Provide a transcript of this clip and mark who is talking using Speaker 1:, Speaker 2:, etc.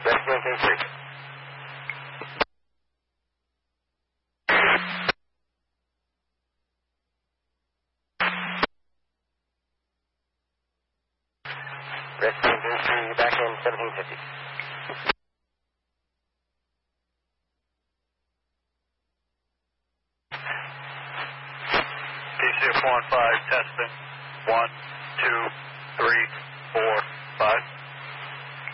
Speaker 1: Rescue K3. Rescue K3 back in 1750.
Speaker 2: PC 415 testing. 1, 2, 3.